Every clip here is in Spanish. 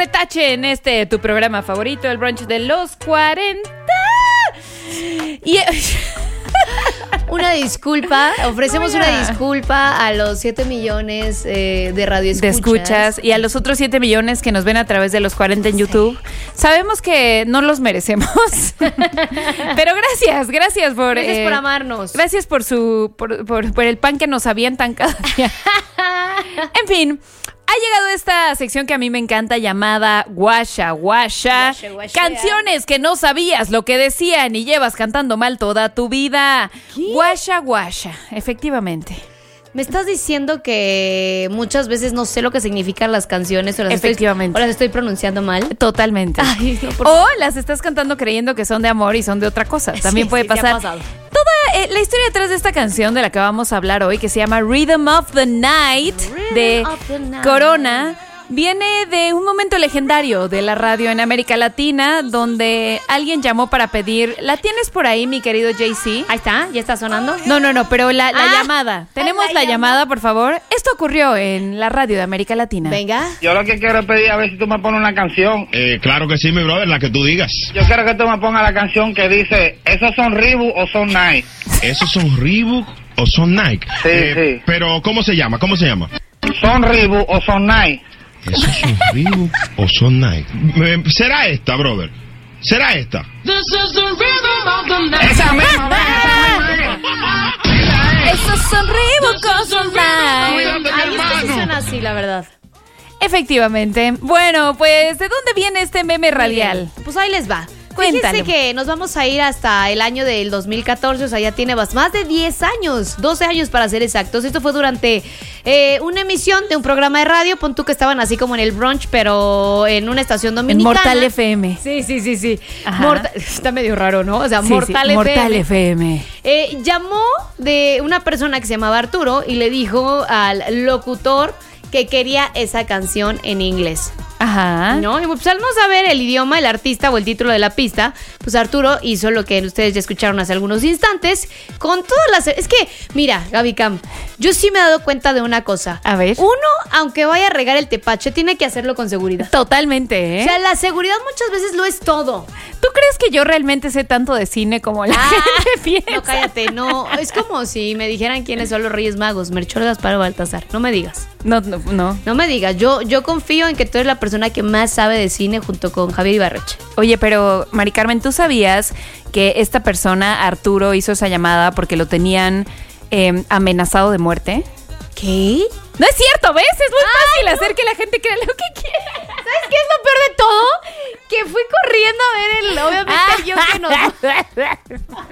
retache en tu programa favorito, el brunch de los 40. Y... Una disculpa, ofrecemos una disculpa a los 7 millones de radioescuchas. Y a los otros 7 millones que nos ven a través de los 40 en YouTube. Sabemos que no los merecemos. Pero gracias por... Gracias por amarnos. Gracias por el pan que nos avientan cada día. En fin... Ha llegado esta sección que a mí me encanta llamada Guasha Guasha. Canciones que no sabías lo que decían y llevas cantando mal toda tu vida. ¿Qué? Guasha Guasha, efectivamente. ¿Me estás diciendo que muchas veces no sé lo que significan las canciones o las estoy pronunciando mal? Totalmente. Ay, no, o las estás cantando creyendo que son de amor y son de otra cosa. También puede pasar. Toda la historia detrás de esta canción de la que vamos a hablar hoy, que se llama Rhythm of the Night, de Corona, viene de un momento legendario de la radio en América Latina, donde alguien llamó para pedir... ¿La tienes por ahí, mi querido JC? Ahí está, ¿ya está sonando? No, pero la llamada. ¿Tenemos la llamada, por favor? Esto ocurrió en la radio de América Latina. Venga. Yo lo que quiero es pedir a ver si tú me pones una canción. Claro que sí, mi brother, la que tú digas. Yo quiero que tú me pongas la canción que dice, ¿esos son Reebok o son Nike? ¿Esos son Reebok o son Nike? Sí. Pero, ¿cómo se llama? ¿Son Reebok o son Nike? ¿Esos son Reebok o son Nike? ¿Será esta, brother? ¿Será esta? Esa misma. Esos son Reebok o son Nike. Ay, es que sí suena así, la verdad. Efectivamente. Bueno, pues, ¿de dónde viene este meme radial? Pues ahí les va. Cuéntalo. Fíjense que nos vamos a ir hasta el año del 2014, o sea, ya tiene más de 10 años, 12 años para ser exactos. Esto fue durante una emisión de un programa de radio, pon tú que estaban así como en el brunch, pero en una estación dominicana. En Mortal FM. Sí. Está medio raro, ¿no? O sea, Mortal FM. Llamó de una persona que se llamaba Arturo y le dijo al locutor que quería esa canción en inglés. Ajá. ¿No? Y pues al no saber el idioma, el artista o el título de la pista, pues Arturo hizo lo que ustedes ya escucharon hace algunos instantes, con todas las... Es que, mira, Gaby Cam, yo sí me he dado cuenta de una cosa. A ver. Uno, aunque vaya a regar el tepache, tiene que hacerlo con seguridad. Totalmente, ¿eh? O sea, la seguridad muchas veces lo es todo. ¿Tú crees que yo realmente sé tanto de cine como la gente piensa? No, cállate, no. Es como si me dijeran quiénes son los Reyes Magos, Melchor, Gaspar o Baltasar. No me digas. No. No me digas. Yo confío en que tú eres la persona que más sabe de cine junto con Javier Ibarreche. Oye, pero Mari Carmen, ¿tú sabías que esta persona, Arturo, hizo esa llamada porque lo tenían amenazado de muerte? ¿Qué? No es cierto, ¿ves? Es muy fácil hacer que la gente crea lo que quiera. ¿Sabes qué es lo peor de todo? Que fui corriendo a ver obviamente el guión que nos...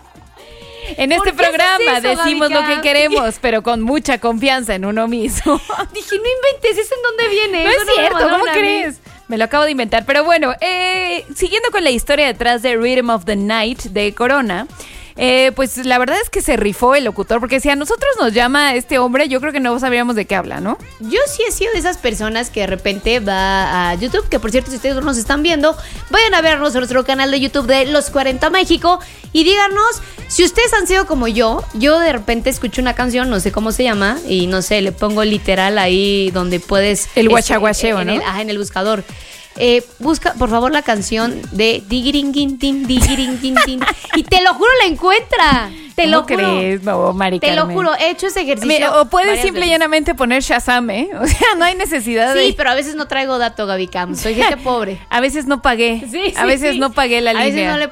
En este programa decimos lo que queremos, pero con mucha confianza en uno mismo. Dije, no inventes, ¿eso en dónde viene? No es cierto, ¿cómo crees? Me lo acabo de inventar. Pero bueno, siguiendo con la historia detrás de Rhythm of the Night de Corona, pues la verdad es que se rifó el locutor, porque si a nosotros nos llama este hombre, yo creo que no sabríamos de qué habla, ¿no? Yo sí he sido de esas personas que de repente va a YouTube, que por cierto, si ustedes no nos están viendo, vayan a vernos en nuestro canal de YouTube de Los 40 México y díganos si ustedes han sido como yo de repente escucho una canción, no sé cómo se llama, y no sé, le pongo literal ahí donde puedes... El guachaguacheo, ¿no? En el buscador. Busca, por favor, la canción de Digiringuintin, Digiringuintin. Y te lo juro, la encuentra. Te lo juro. ¿Crees? No, Mari Te lo Carmen. juro, he hecho ese ejercicio. O puedes simple y llanamente poner Shazam, ¿eh? O sea, no hay necesidad de... Sí, pero a veces no traigo dato, Gaby Cam. Soy gente pobre. A veces no pagué. Sí, a veces no pagué la línea. A veces no le